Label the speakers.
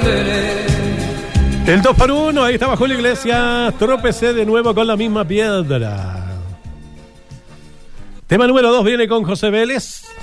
Speaker 1: El 2x1, ahí estaba Julio Iglesias. Tropecé de nuevo con la misma piedra. Tema número 2 viene con José Vélez.